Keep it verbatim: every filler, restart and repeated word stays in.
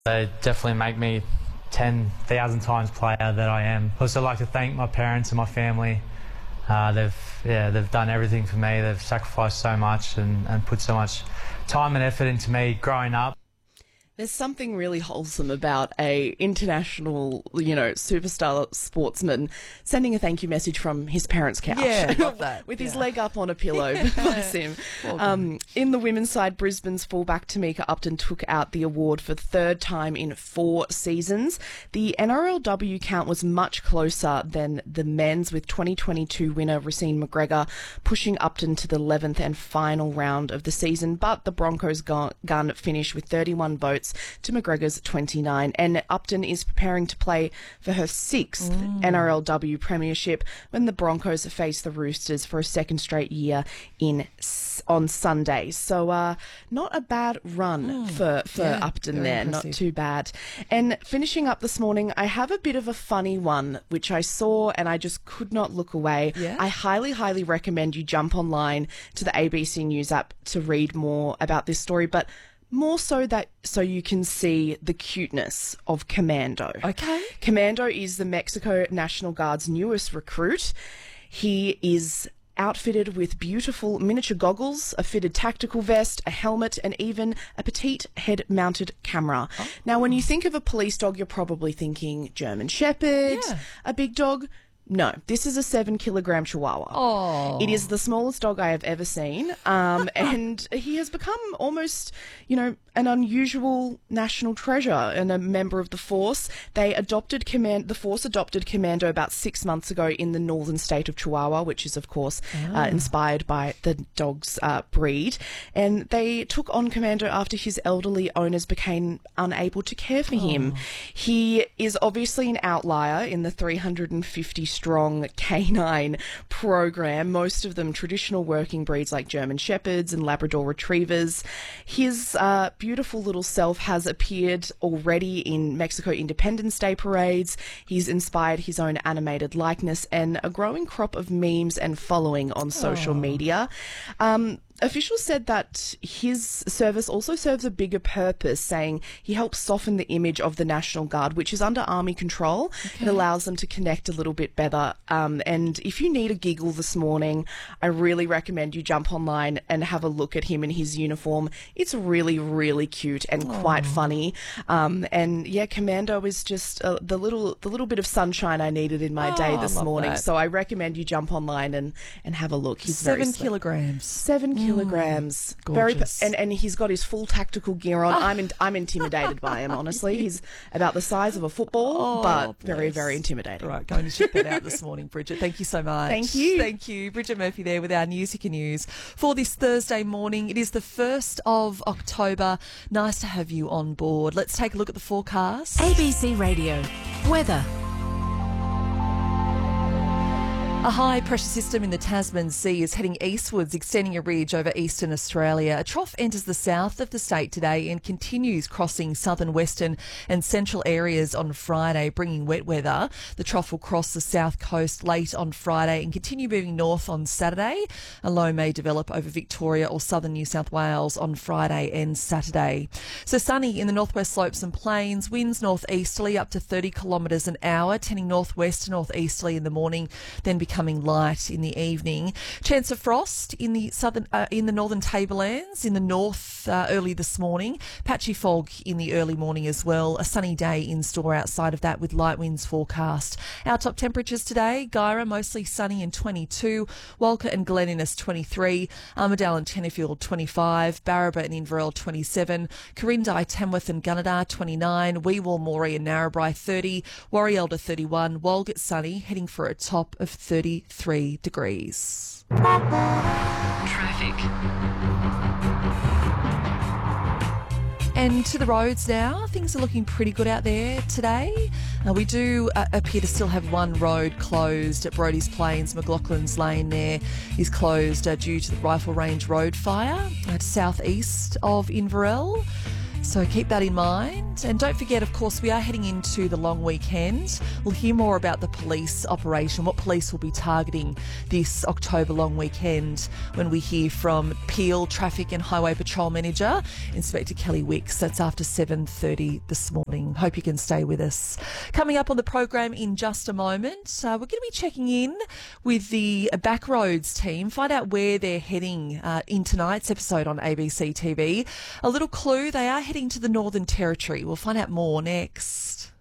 They definitely make me ten thousand times player that I am. I also like to thank my parents and my family. Uh, they've yeah they've done everything for me. They've sacrificed so much and, and put so much time and effort into me growing up. There's something really wholesome about a international, you know, superstar sportsman sending a thank you message from his parents' couch. Yeah, love that. With yeah. his leg up on a pillow. Bless him. Well um, in the women's side, Brisbane's fullback Tamika Upton took out the award for the third time in four seasons. The N R L W count was much closer than the men's, with twenty twenty-two winner Racine McGregor pushing Upton to the eleventh and final round of the season. But the Broncos gun, gun finished with thirty-one votes to McGregor's twenty-nine, and Upton is preparing to play for her sixth mm. N R L W premiership when the Broncos face the Roosters for a second straight year in on Sunday. So uh, not a bad run mm. for, for yeah, Upton there, impressive. Not too bad. And finishing up this morning, I have a bit of a funny one, which I saw and I just could not look away. Yeah? I highly, highly recommend you jump online to the A B C News app to read more about this story, but more so that so you can see the cuteness of Commando. Okay. Commando is the Mexico National Guard's newest recruit. He is outfitted with beautiful miniature goggles, a fitted tactical vest, a helmet, and even a petite head-mounted camera. Oh. Now, when you think of a police dog, you're probably thinking German Shepherd, Yeah. a big dog. No, this is a seven kilogram Chihuahua. Oh. It is the smallest dog I have ever seen. Um, and he has become almost, you know, an unusual national treasure and a member of the force. They adopted command, the force adopted Commando about six months ago in the northern state of Chihuahua, which is, of course, oh. uh, inspired by the dog's uh, breed. And they took on Commando after his elderly owners became unable to care for oh. him. He is obviously an outlier in the three hundred fifty strong canine program, most of them traditional working breeds like German Shepherds and Labrador Retrievers. His uh, beautiful little self has appeared already in Mexico Independence Day parades. He's inspired his own animated likeness and a growing crop of memes and following on social oh. media. Um, Officials said that his service also serves a bigger purpose, saying he helps soften the image of the National Guard, which is under Army control. Okay. It allows them to connect a little bit better. Um, and if you need a giggle this morning, I really recommend you jump online and have a look at him in his uniform. It's really, really cute and oh. quite funny. Um, and yeah, Commando is just uh, the little the little bit of sunshine I needed in my oh, day this morning. That. So I recommend you jump online and, and have a look. He's Seven very kilograms. Seven kilograms. Kilograms, mm, very, and and he's got his full tactical gear on. I'm in, I'm intimidated by him, honestly. He's about the size of a football, oh, but bless. very, very intimidating. All right, going to check that out this morning, Bridget. Thank you so much. Thank you. Thank you, Bridget Murphy there with our Newsica News for this Thursday morning. It is the first of October. Nice to have you on board. Let's take a look at the forecast. A B C Radio weather. A high-pressure system in the Tasman Sea is heading eastwards, extending a ridge over eastern Australia. A trough enters the south of the state today and continues crossing southern, western and central areas on Friday, bringing wet weather. The trough will cross the south coast late on Friday and continue moving north on Saturday. A low may develop over Victoria or southern New South Wales on Friday and Saturday. So sunny in the northwest slopes and plains, winds northeasterly up to thirty kilometres an hour, tending northwest to northeasterly in the morning, then becoming light in the evening. Chance of frost in the southern, uh, in the northern tablelands, in the north uh, early this morning. Patchy fog in the early morning as well. A sunny day in store outside of that with light winds forecast. Our top temperatures today: Guyra mostly sunny and twenty-two, Walker and Glen Innes twenty-three, Armidale and Tenterfield twenty-five, Barraba and Inverell twenty-seven, Corindai, Tamworth and Gunnedah twenty-nine, Weewar, Moree and Narrabri thirty, Warrielda thirty-one, Walgett sunny, heading for a top of thirty-three degrees. Traffic. And to the roads now. Things are looking pretty good out there today. Uh, we do uh, appear to still have one road closed at Brodie's Plains. McLaughlin's Lane there is closed uh, due to the Rifle Range road fire at southeast of Inverell. So keep that in mind. And don't forget, of course, we are heading into the long weekend. We'll hear more about the police operation, what police will be targeting this October long weekend when we hear from Peel Traffic and Highway Patrol Manager, Inspector Kelly Wicks. That's after seven thirty this morning. Hope you can stay with us. Coming up on the program in just a moment, uh, we're going to be checking in with the Backroads team, find out where they're heading uh, in tonight's episode on A B C T V. A little clue, they are heading to the Northern Territory. We'll find out more next.